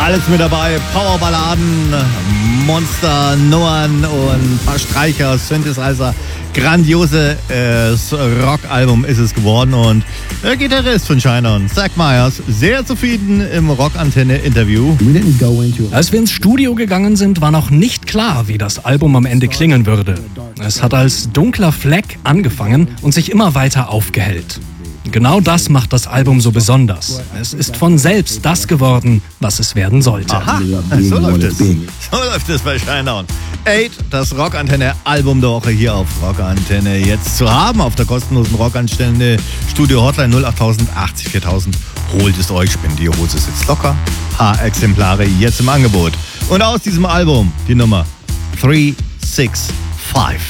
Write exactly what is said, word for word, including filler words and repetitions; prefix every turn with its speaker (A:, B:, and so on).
A: Alles mit dabei, Powerballaden, Monster, Nummern und ein paar Streicher, Synthesizer. Grandiose äh, Rockalbum ist es geworden und der Gitarrist von Shinedown, Zach Myers, sehr zufrieden im Rockantenne-Interview.
B: Als wir ins Studio gegangen sind, war noch nicht klar, wie das Album am Ende klingen würde. Es hat als dunkler Fleck angefangen und sich immer weiter aufgehellt. Genau das macht das Album so besonders. Es ist von selbst das geworden, was es werden sollte.
A: Aha, so läuft es. So läuft es bei Shinedown. Eight, das Rockantenne-Album der Woche hier auf Rockantenne jetzt zu haben. Auf der kostenlosen Rockantenne Studio Hotline null acht null null achtzig viertausend. Holt es euch, Spendierhose sitzt locker. Paar Exemplare jetzt im Angebot. Und aus diesem Album die Nummer drei sechs fünf.